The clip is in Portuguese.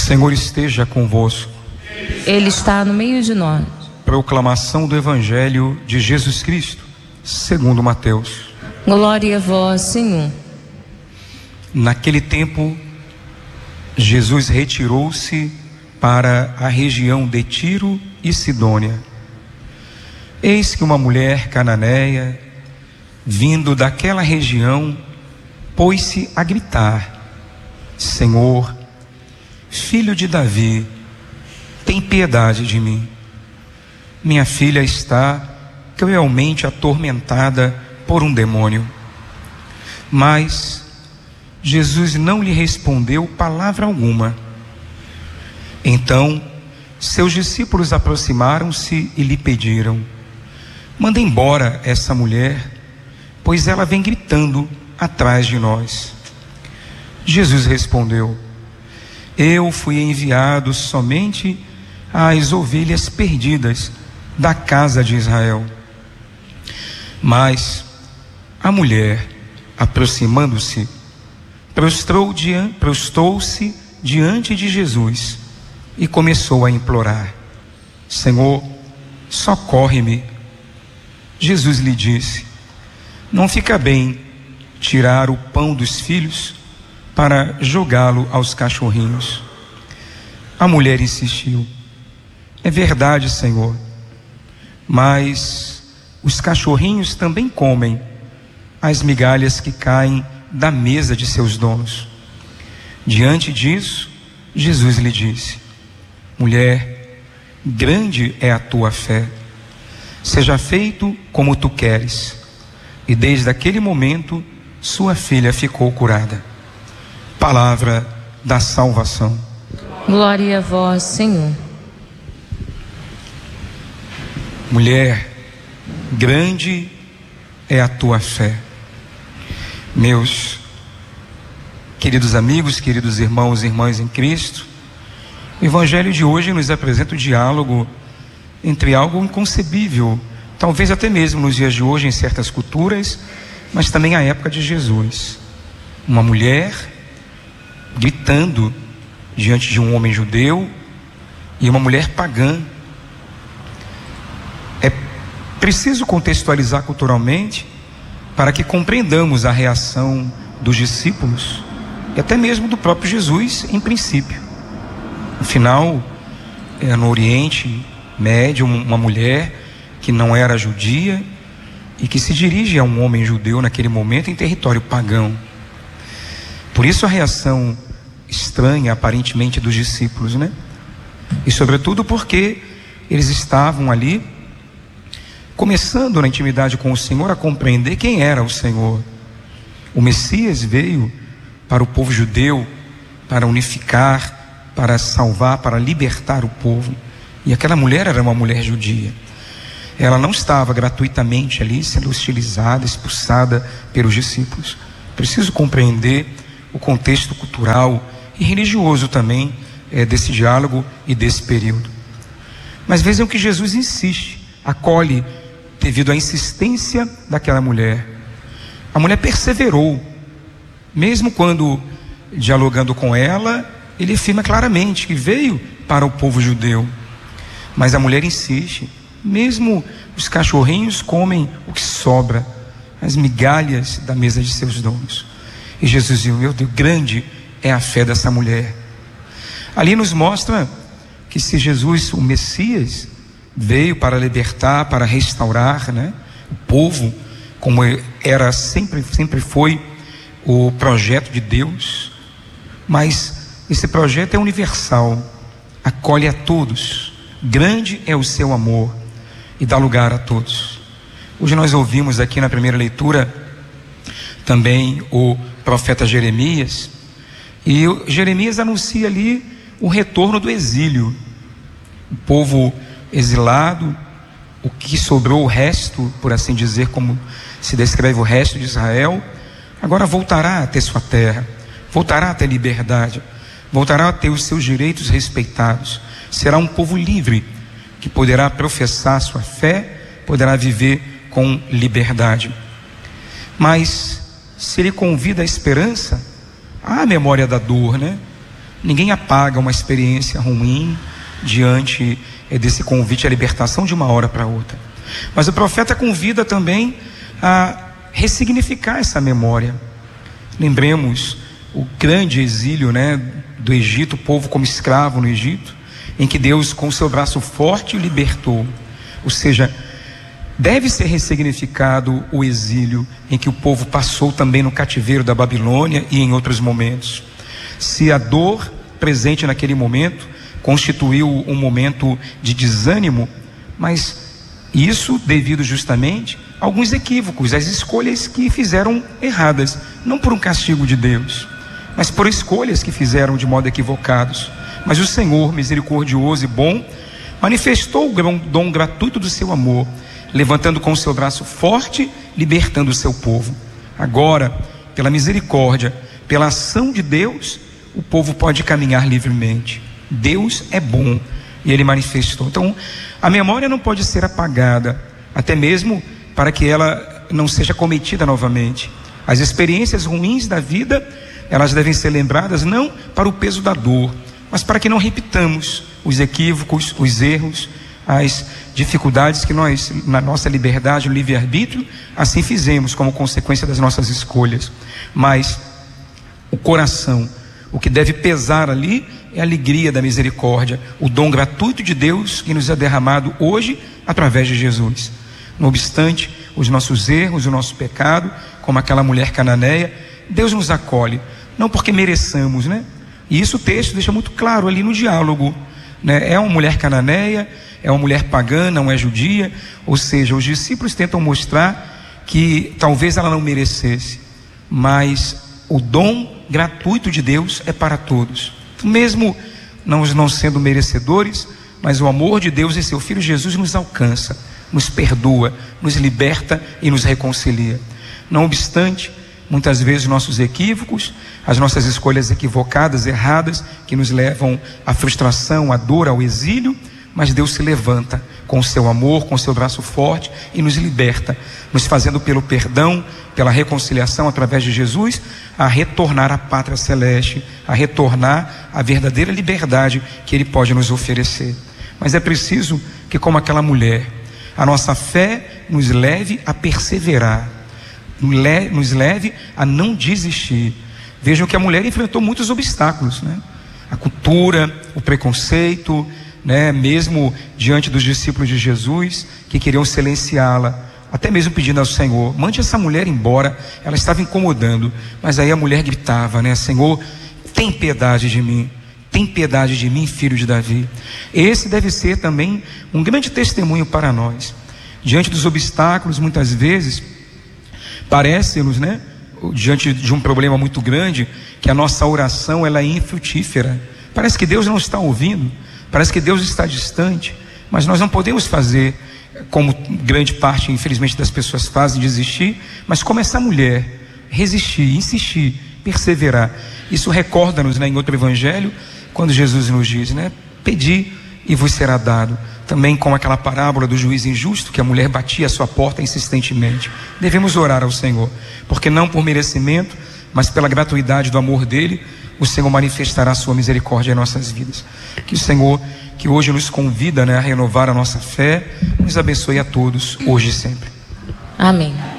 Senhor esteja convosco. Ele está no meio de nós. Proclamação do Evangelho de Jesus Cristo, segundo Mateus. Glória a vós, Senhor. Naquele tempo, Jesus retirou-se para a região de Tiro e Sidônia. Eis que uma mulher cananeia, vindo daquela região, pôs-se a gritar: Senhor, filho de Davi, tem piedade de mim. Minha filha está cruelmente atormentada por um demônio. Mas Jesus não lhe respondeu palavra alguma. Então seus discípulos aproximaram-se e lhe pediram: manda embora essa mulher, pois ela vem gritando atrás de nós. Jesus respondeu: eu fui enviado somente às ovelhas perdidas da casa de Israel. Mas a mulher, aproximando-se, prostrou-se diante de Jesus e começou a implorar: Senhor, socorre-me. Jesus lhe disse: não fica bem tirar o pão dos filhos para jogá-lo aos cachorrinhos. A mulher insistiu: é verdade, Senhor, mas os cachorrinhos também comem as migalhas que caem da mesa de seus donos. Diante disso, Jesus lhe disse: mulher, grande é a tua fé, seja feito como tu queres. E desde aquele momento sua filha ficou curada. Palavra da salvação. Glória a vós, Senhor. Mulher, grande é a tua fé. Meus queridos amigos, queridos irmãos e irmãs em Cristo, o Evangelho de hoje nos apresenta o diálogo entre algo inconcebível, talvez até mesmo nos dias de hoje em certas culturas, mas também à época de Jesus. Uma mulher gritando diante de um homem judeu e uma mulher pagã. É preciso contextualizar culturalmente para que compreendamos a reação dos discípulos e até mesmo do próprio Jesus em princípio. Afinal, no Oriente Médio, uma mulher que não era judia e que se dirige a um homem judeu naquele momento em território pagão. Por isso a reação estranha aparentemente dos discípulos, né? E sobretudo porque eles estavam ali começando na intimidade com o Senhor a compreender quem era o Senhor. O Messias veio para o povo judeu, para unificar, para salvar, para libertar o povo. E aquela mulher era uma mulher judia. Ela não estava gratuitamente ali sendo hostilizada, expulsada pelos discípulos. Preciso compreender o contexto cultural e religioso também desse diálogo e desse período. Mas vejam que Jesus insiste, acolhe, devido à insistência daquela mulher. A mulher perseverou, mesmo quando, dialogando com ela, ele afirma claramente que veio para o povo judeu. Mas a mulher insiste: mesmo os cachorrinhos comem o que sobra, as migalhas da mesa de seus donos. E Jesus diz: meu Deus, grande é a fé dessa mulher. Ali nos mostra que se Jesus, o Messias, veio para libertar, para restaurar, né, o povo, como era sempre foi o projeto de Deus, mas esse projeto é universal, acolhe a todos, grande é o seu amor e dá lugar a todos. Hoje nós ouvimos aqui na primeira leitura também o profeta Jeremias, e Jeremias anuncia ali o retorno do exílio. O povo exilado, o que sobrou, o resto, por assim dizer, como se descreve o resto de Israel, agora voltará a ter sua terra, voltará a ter liberdade, voltará a ter os seus direitos respeitados. Será um povo livre, que poderá professar sua fé, poderá viver com liberdade. Mas se ele convida a esperança, há a memória da dor, né? Ninguém apaga uma experiência ruim diante desse convite à libertação de uma hora para outra. Mas o profeta convida também a ressignificar essa memória. Lembremos o grande exílio, do Egito, o povo como escravo no Egito, em que Deus com o seu braço forte o libertou. Ou seja, deve ser ressignificado o exílio em que o povo passou também no cativeiro da Babilônia e em outros momentos. Se a dor presente naquele momento constituiu um momento de desânimo, mas isso devido justamente a alguns equívocos, às escolhas que fizeram erradas, não por um castigo de Deus, mas por escolhas que fizeram de modo equivocados. Mas o Senhor, misericordioso e bom, manifestou o dom gratuito do seu amor, levantando com o seu braço forte, libertando o seu povo. Agora, pela misericórdia, pela ação de Deus, o povo pode caminhar livremente. Deus é bom e Ele manifestou. Então, a memória não pode ser apagada, até mesmo para que ela não seja cometida novamente. As experiências ruins da vida, elas devem ser lembradas não para o peso da dor, mas para que não repitamos os equívocos, os erros, as dificuldades que nós, na nossa liberdade, no livre-arbítrio, assim fizemos como consequência das nossas escolhas. Mas o coração, o que deve pesar ali é a alegria da misericórdia, o dom gratuito de Deus que nos é derramado hoje através de Jesus. Não obstante os nossos erros, o nosso pecado, como aquela mulher cananeia, Deus nos acolhe, não porque mereçamos, E isso o texto deixa muito claro ali no diálogo, É uma mulher cananeia, é uma mulher pagã, não é judia, ou seja, os discípulos tentam mostrar que talvez ela não merecesse, mas o dom gratuito de Deus é para todos, mesmo não sendo merecedores, mas o amor de Deus em seu Filho Jesus nos alcança, nos perdoa, nos liberta e nos reconcilia. Não obstante, muitas vezes nossos equívocos, as nossas escolhas equivocadas, erradas, que nos levam à frustração, à dor, ao exílio, mas Deus se levanta com o seu amor, com o seu braço forte e nos liberta, nos fazendo pelo perdão, pela reconciliação através de Jesus, a retornar à pátria celeste, a retornar à verdadeira liberdade que Ele pode nos oferecer. Mas é preciso que, como aquela mulher, a nossa fé nos leve a perseverar, nos leve a não desistir. Vejam que a mulher enfrentou muitos obstáculos, A cultura, o preconceito, mesmo diante dos discípulos de Jesus, que queriam silenciá-la, até mesmo pedindo ao Senhor, mande essa mulher embora, ela estava incomodando. Mas aí a mulher gritava, Senhor, tem piedade de mim, filho de Davi. Esse deve ser também um grande testemunho para nós. Diante dos obstáculos, muitas vezes parece-nos, diante de um problema muito grande, que a nossa oração ela é infrutífera. Parece que Deus não está ouvindo, parece que Deus está distante, mas nós não podemos fazer como grande parte, infelizmente, das pessoas fazem, desistir, mas como essa mulher, resistir, insistir, perseverar. Isso recorda-nos, em outro evangelho, quando Jesus nos diz, pedi e vos será dado. Também com aquela parábola do juiz injusto, que a mulher batia a sua porta insistentemente. Devemos orar ao Senhor, porque não por merecimento, mas pela gratuidade do amor dele, o Senhor manifestará a sua misericórdia em nossas vidas. Que o Senhor, que hoje nos convida, a renovar a nossa fé, nos abençoe a todos, hoje e sempre. Amém.